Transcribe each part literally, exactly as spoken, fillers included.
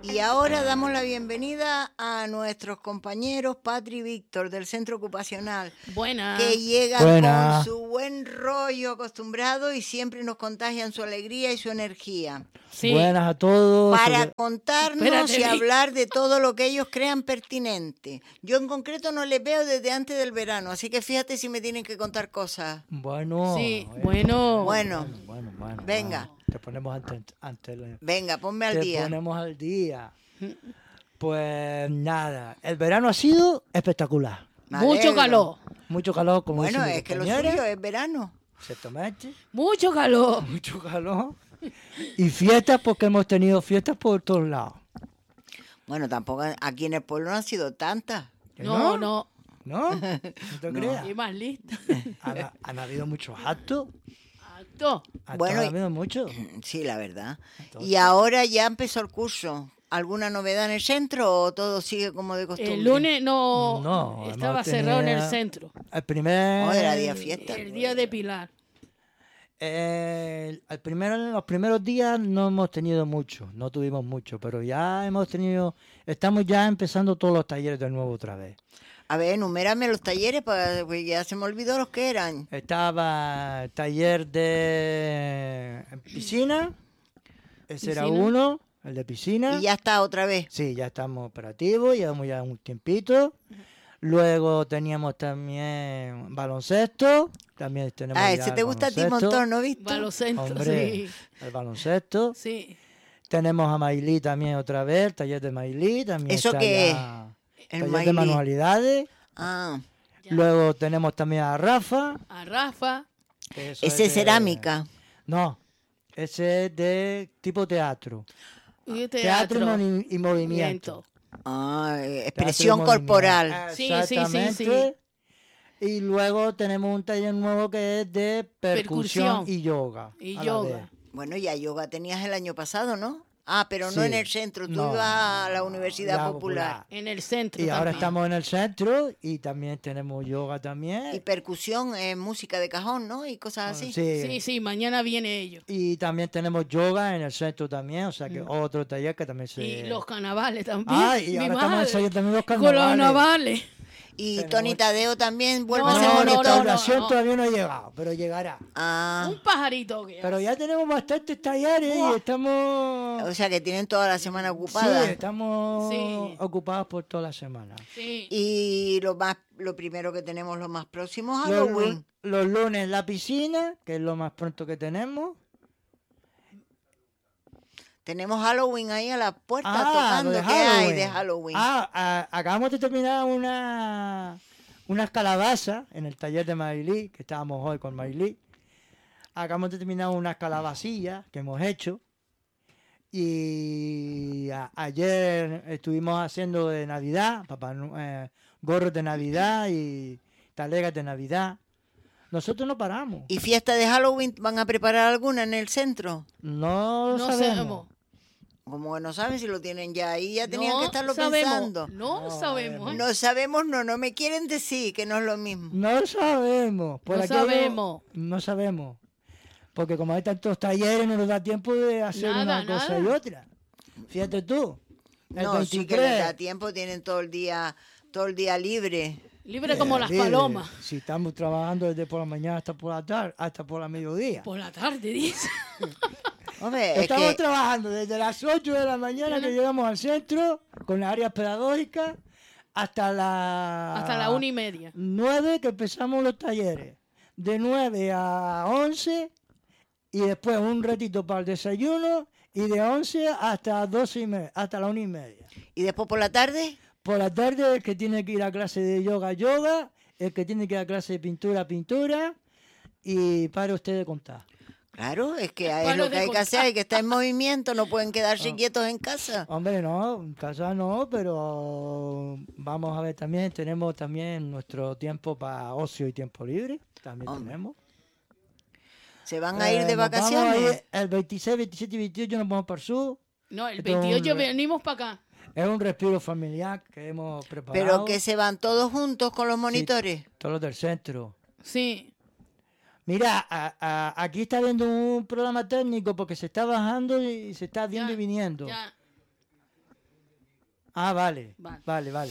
Y ahora damos la bienvenida a nuestros compañeros Patri y Víctor del Centro Ocupacional. Buenas. Que llegan Buena. con su buen rollo acostumbrado y siempre nos contagian su alegría y su energía. Sí. Buenas a todos. Para Sobre- contarnos Espérate, y Vic. hablar de todo lo que ellos crean pertinente. Yo en concreto no les veo desde antes del verano, así que fíjate si me tienen que contar cosas. Bueno. Sí, eh, bueno. Bueno, bueno, bueno, venga. bueno. Te ponemos ante, ante el- Venga, ponme al te día. ponemos al día. Pues nada, el verano ha sido espectacular. Me Mucho alegro. calor. Mucho calor, como Bueno, dice mi es que lo compañera. suyo es verano. Exactamente. Mucho calor. Mucho calor. Y fiestas, porque hemos tenido fiestas por todos lados. Bueno, tampoco aquí en el pueblo no han sido tantas. ¿Que No, no. ¿No? No te creas. Y más lista. Han, han habido muchos actos. Acto. Actos Bueno, han y- habido muchos. Sí, la verdad. Entonces- Y ahora ya empezó el curso. ¿Alguna novedad en el centro o todo sigue como de costumbre? El lunes no, No, estaba hemos cerrado en el tenido- centro. El primer... Oh, era día fiesta. El día de Pilar. Eh, el primero, en los primeros días no hemos tenido mucho, no tuvimos mucho, pero ya hemos tenido, estamos ya empezando todos los talleres de nuevo otra vez. A ver, enumérame los talleres, para, pues ya se me olvidó los que eran. Estaba el taller de piscina, ese era Piscina. uno, el de piscina. Y ya está otra vez. Sí, ya estamos operativos, llevamos ya un tiempito. Luego teníamos también baloncesto, también tenemos Ah, ya ese el te gusta a ti un baloncesto. montón, ¿no, Víctor? Balocentro, Hombre, sí. el baloncesto. Sí. Tenemos a Mailí también otra vez, el taller de Mailí también. ¿Eso está qué ya El taller Mailí. de manualidades. Ah, Ya. Luego tenemos también a Rafa. A Rafa. que eso ese es de- cerámica. No, ese es de tipo teatro. Y Teatro, teatro. y moni- y movimiento. Ah, eh, Teatro y expresión movimiento. corporal. Sí, sí, sí, Exactamente. Y luego tenemos un taller nuevo que es de percusión, Percusión. y yoga. Y a la yoga. vez. Bueno, ya yoga tenías el año pasado, ¿no? Ah, pero no Sí. en el centro, tú No, ibas a la Universidad la Popular. En el centro Y ahora también. estamos en el centro y también tenemos yoga también. Y percusión es música de cajón, ¿no? Y cosas así. Sí. Sí, sí, mañana viene ellos. Y también tenemos yoga en el centro también, o sea que otro taller que también se... Y los carnavales también. Ah, y Mi ahora estamos madre. ensayando también los Con los carnavales. carnavales. Y Pero Tony mucho- Tadeo también vuelve No, a ser No, monitor. la no, instalación no. todavía no ha llegado, pero llegará. Ah, Un pajarito que Pero ya tenemos bastantes talleres y estamos... o sea que tienen toda la semana Sí, ocupada. estamos Sí. ocupados por toda la semana. sí. Y lo más, lo primero que tenemos, lo más próximo es Los, Halloween. lu- los lunes la piscina, que es lo más pronto que tenemos. Tenemos Halloween ahí a la puerta Ah, tocando. lo de ¿Qué hay Halloween. de Halloween? Ah, a- acabamos de terminar una unas calabazas en el taller de Marilí, que estábamos hoy con Marilí. Acabamos de terminar unas calabacillas que hemos hecho. Y a- ayer estuvimos haciendo de Navidad, papá, Nu- eh, gorros de Navidad y talegas de Navidad. Nosotros no paramos. ¿Y fiesta de Halloween van a preparar alguna en el centro? No, lo No sabemos. sabemos. Como que no saben si lo tienen ya ahí, ya tenían No que estarlo sabemos. pensando. No, No, sabemos. ¿eh? No sabemos, no, no me quieren decir que no es lo mismo. No sabemos. Por No aquello- sabemos. No sabemos. Porque como hay tantos talleres, no nos da tiempo de hacer Nada, una cosa nada. y otra. Fíjate tú. El No, sí que les veintitrés. da tiempo, tienen todo el día, todo el día libre. Libre como Eh, las libre. palomas. Si estamos trabajando desde por la mañana hasta por la tarde, hasta por la mediodía. Por la tarde, dice. Hombre, es Estamos que trabajando desde las ocho de la mañana que llegamos al centro, con las áreas pedagógicas, hasta la... Hasta la una y media. nueve que empezamos los talleres. De nueve a once y después un ratito para el desayuno y de once hasta doce y media, hasta la una y media. ¿y después por la tarde? Por la tarde el que tiene que ir a clase de yoga, yoga, el que tiene que ir a clase de pintura, pintura y para usted de contar. Claro, es que es Paro lo de que hay que contar. hacer, hay que estar en movimiento, no pueden Ah. quedarse quietos en casa. Hombre, no, en casa no, pero vamos a ver también, tenemos también nuestro tiempo para ocio y tiempo libre, también Hombre. tenemos. ¿Se van a ir Eh, de nos vamos a vacaciones? ir el veintiséis, veintisiete y veintiocho nos vamos para el sur. No, el Esto es un veintiocho re- venimos para acá. Es un respiro familiar que hemos preparado. Pero que se van todos juntos con los monitores. Todos los del centro. Sí. Mira, a- a- aquí está viendo un programa técnico porque se está bajando y se está viendo Ya, y viniendo. Ya. Ah, vale, Vale. vale, vale.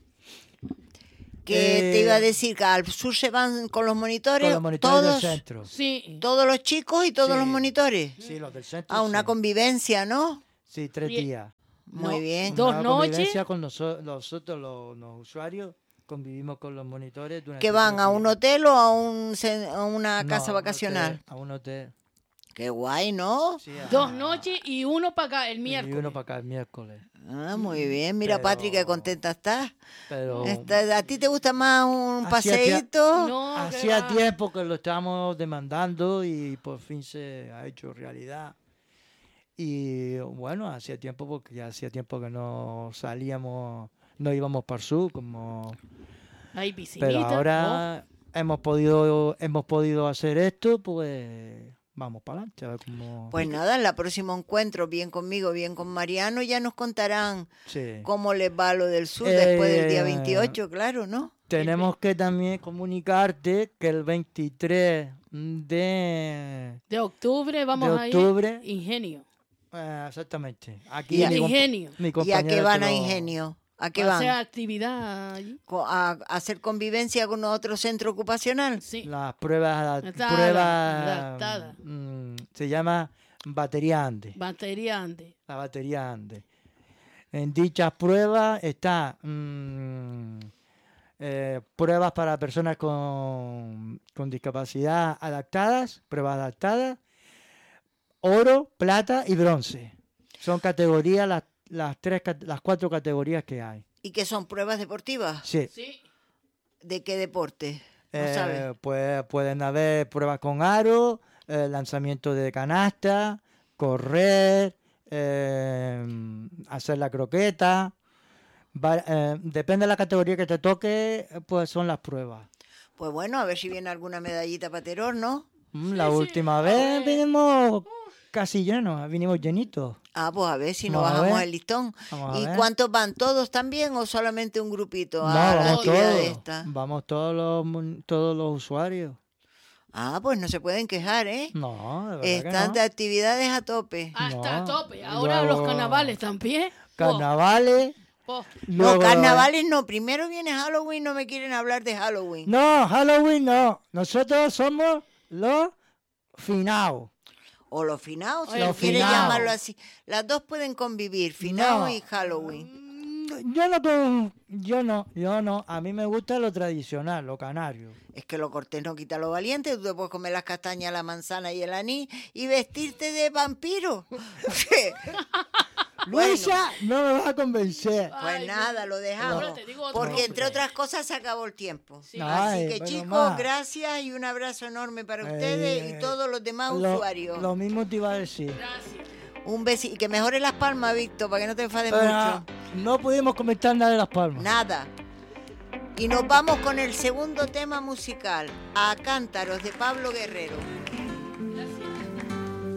Que Eh, te iba a decir que al sur se van con los monitores, Con los monitores todos, del centro. Sí. todos los chicos y todos Sí. los monitores. Sí, los del centro. Ah, una sí. convivencia, ¿no? Sí, tres Bien. días. Muy No, bien. Dos Una noches. convivencia con noso- nosotros, los, los usuarios, convivimos con los monitores. durante ¿Que van tres a un días. hotel o a, un, cen- a una No, casa a un vacacional? hotel, a un hotel. Qué guay, ¿no? Sí, a- Dos noches y uno para acá el Y miércoles. uno para acá el miércoles. Ah, muy bien. Mira, Pero- Patri, qué contenta estás. Pero Está- ¿A ti te gusta más un Hacía paseíto? No, que hacía va. tiempo que lo estábamos demandando y por fin se ha hecho realidad. Y bueno, hacía tiempo porque ya hacía tiempo que no salíamos, no íbamos para el sur, como Hay piscinita. pero ahora hemos podido hemos podido hacer esto, pues vamos para adelante, a ver cómo Pues nada, en el próximo encuentro, bien conmigo, bien con Mariano, ya nos contarán sí. cómo les va lo del sur después del día Eh, veintiocho, claro, ¿no? Tenemos que también comunicarte que el veintitrés de De octubre vamos de a ir. octubre. Ingenio. Eh, exactamente. Aquí Y a- mi compa- Ingenio. mi ¿Y a compañera qué van te a lo- Ingenio? ¿A qué Va a hacer van? actividad allí. Co- ¿A, a hacer convivencia con otro centro ocupacional? Sí. Las pruebas, Adaptada, pruebas adaptada. mm, se llama batería Ande, Batería antes. la batería Ande. En dichas pruebas está mm, eh, pruebas para personas con, con discapacidad adaptadas, pruebas adaptadas, oro, plata y bronce. Son categorías, las, las, tres, cat- las cuatro categorías que hay. ¿Y qué son pruebas deportivas? Sí. Sí. ¿De qué deporte? No Eh, sabes. pues pueden haber pruebas con aro, eh, lanzamiento de canasta, correr, eh, hacer la croqueta. Va- eh, depende de la categoría que te toque, eh, pues son las pruebas. Pues bueno, a ver si viene alguna medallita para Teror, ¿no? Mm, Sí, la sí, última a vez ver. vinimos casi llenos, vinimos llenitos. Ah, pues a ver si nos Vamos a bajamos ver. el listón. Vamos a ¿Y ver. cuántos van? ¿Todos también o solamente un grupito No, a la vamos actividad todos, esta? vamos todos los, mun- todos los usuarios. Ah, pues no se pueden quejar, ¿eh? No, de verdad Están que de no. actividades a tope. Hasta No. tope. Ahora Luego- los carnavales también. Carnavales. Oh, oh. No, luego- carnavales no. Primero viene Halloween, no me quieren hablar de Halloween. No, Halloween no. Nosotros somos los finados. O los finados, si Los no quieres finaos. llamarlo así. Las dos pueden convivir, finados No. y Halloween. Mm, Yo no, con- yo no, yo no. A mí me gusta lo tradicional, lo canario. Es que lo cortés no quita lo valiente. Tú te puedes comer las castañas, la manzana y el anís y vestirte de vampiro. Bueno. Luisa, no me vas a convencer. Pues Ay, nada, lo dejamos. Ahora te digo otro Porque nombre. entre otras cosas se acabó el tiempo. Sí. Así Ay, que pero chicos, más. gracias y un abrazo enorme para ustedes Eh, y todos los demás Lo, usuarios. lo mismo te iba a decir. Gracias. Un besito. Y que mejore las palmas, Víctor, para que no te enfades Pero mucho. no pudimos comentar nada de Las Palmas. Nada. Y nos vamos con el segundo tema musical, A Cántaros de Pablo Guerrero.